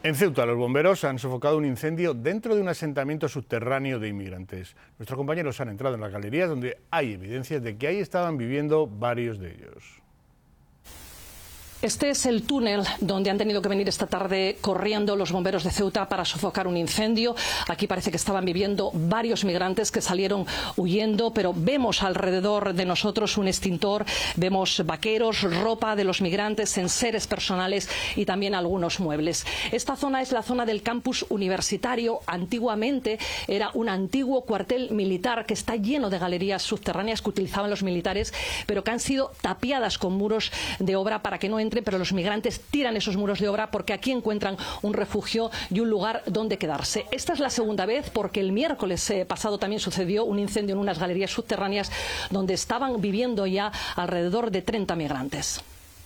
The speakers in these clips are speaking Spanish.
En Ceuta, los bomberos han sofocado un incendio dentro de un asentamiento subterráneo de inmigrantes. Nuestros compañeros han entrado en las galerías donde hay evidencias de que ahí estaban viviendo varios de ellos. Este es el túnel donde han tenido que venir esta tarde corriendo los bomberos de Ceuta para sofocar un incendio. Aquí parece que estaban viviendo varios migrantes que salieron huyendo, pero vemos alrededor de nosotros un extintor, vemos vaqueros, ropa de los migrantes, enseres personales y también algunos muebles. Esta zona es la zona del campus universitario. Antiguamente era un antiguo cuartel militar que está lleno de galerías subterráneas que utilizaban los militares, pero que han sido tapiadas con muros de obra para que no entren, pero los migrantes tiran esos muros de obra porque aquí encuentran un refugio y un lugar donde quedarse. Esta es la segunda vez porque el miércoles pasado también sucedió un incendio en unas galerías subterráneas donde estaban viviendo ya alrededor de 30 migrantes.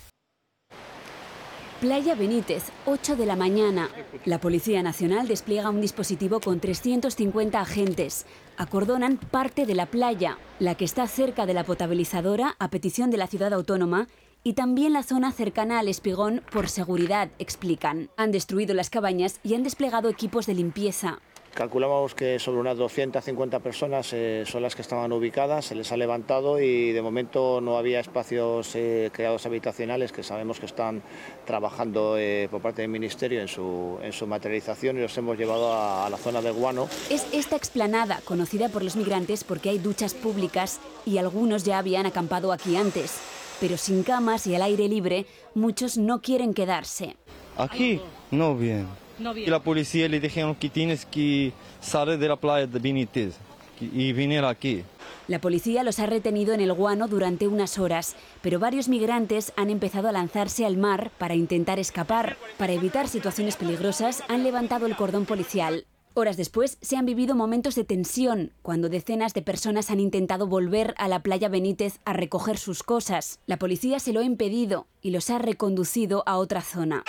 Playa Benítez, 8 de la mañana. La Policía Nacional despliega un dispositivo con 350 agentes. Acordonan parte de la playa, la que está cerca de la potabilizadora a petición de la ciudad autónoma, y también la zona cercana al espigón por seguridad, explican. Han destruido las cabañas y han desplegado equipos de limpieza. Calculamos que sobre unas 250 personas son las que estaban ubicadas, se les ha levantado y de momento no había espacios creados habitacionales que sabemos que están trabajando por parte del Ministerio en su materialización y los hemos llevado a la zona de Guano. Es esta explanada conocida por los migrantes porque hay duchas públicas y algunos ya habían acampado aquí antes. Pero sin camas y al aire libre, muchos no quieren quedarse. Aquí no bien. Y la policía le dijeron que tienes que salir de la playa de Benítez y venir aquí. La policía los ha retenido en el Guano durante unas horas, pero varios migrantes han empezado a lanzarse al mar para intentar escapar. Para evitar situaciones peligrosas, han levantado el cordón policial. Horas después se han vivido momentos de tensión, cuando decenas de personas han intentado volver a la playa Benítez a recoger sus cosas. La policía se lo ha impedido y los ha reconducido a otra zona.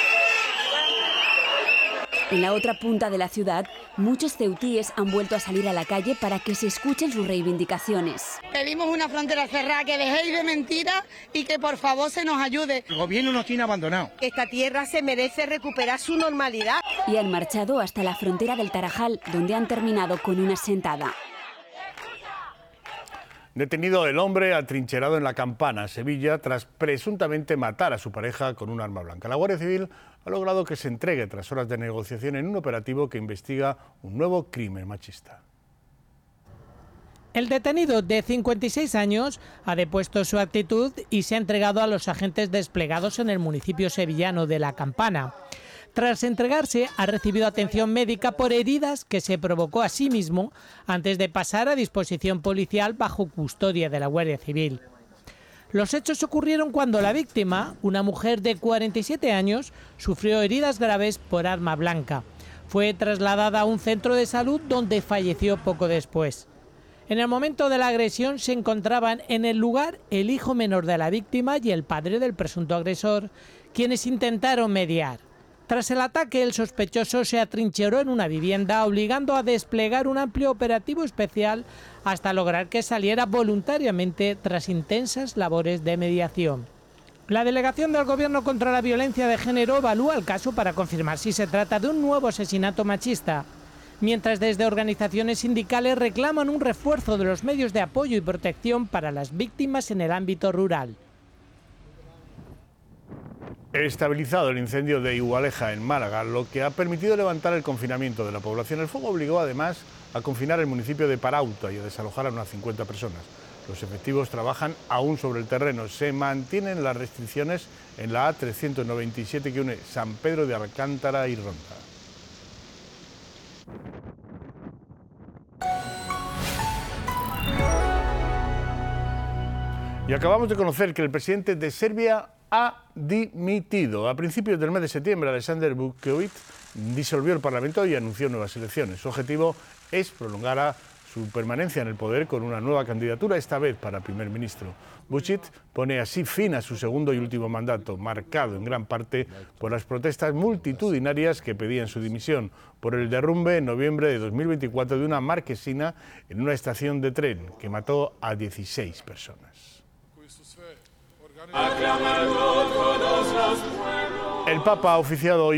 En la otra punta de la ciudad, muchos ceutíes han vuelto a salir a la calle para que se escuchen sus reivindicaciones. Pedimos una frontera cerrada, que dejéis de mentiras y que por favor se nos ayude. El gobierno nos tiene abandonados. Esta tierra se merece recuperar su normalidad. Y han marchado hasta la frontera del Tarajal, donde han terminado con una sentada. Detenido el hombre atrincherado en La Campana, Sevilla, tras presuntamente matar a su pareja con un arma blanca. La Guardia Civil ha logrado que se entregue tras horas de negociación en un operativo que investiga un nuevo crimen machista. El detenido, de 56 años, ha depuesto su actitud y se ha entregado a los agentes desplegados en el municipio sevillano de La Campana. Tras entregarse, ha recibido atención médica por heridas que se provocó a sí mismo antes de pasar a disposición policial bajo custodia de la Guardia Civil. Los hechos ocurrieron cuando la víctima, una mujer de 47 años, sufrió heridas graves por arma blanca. Fue trasladada a un centro de salud donde falleció poco después. En el momento de la agresión se encontraban en el lugar el hijo menor de la víctima y el padre del presunto agresor, quienes intentaron mediar. Tras el ataque, el sospechoso se atrincheró en una vivienda, obligando a desplegar un amplio operativo especial hasta lograr que saliera voluntariamente tras intensas labores de mediación. La Delegación del Gobierno contra la Violencia de Género evalúa el caso para confirmar si se trata de un nuevo asesinato machista, mientras desde organizaciones sindicales reclaman un refuerzo de los medios de apoyo y protección para las víctimas en el ámbito rural. Estabilizado el incendio de Igualeja en Málaga, lo que ha permitido levantar el confinamiento de la población. El fuego obligó además a confinar el municipio de Parauta y a desalojar a unas 50 personas. Los efectivos trabajan aún sobre el terreno. Se mantienen las restricciones en la A397 que une San Pedro de Alcántara y Ronda. Y acabamos de conocer que el presidente de Serbia ha dimitido. A principios del mes de septiembre, Alexander Vučić disolvió el Parlamento y anunció nuevas elecciones. Su objetivo es prolongar su permanencia en el poder con una nueva candidatura, esta vez para primer ministro. Vučić pone así fin a su segundo y último mandato, marcado en gran parte por las protestas multitudinarias que pedían su dimisión por el derrumbe en noviembre de 2024 de una marquesina en una estación de tren que mató a 16 personas. El Papa ha oficiado hoy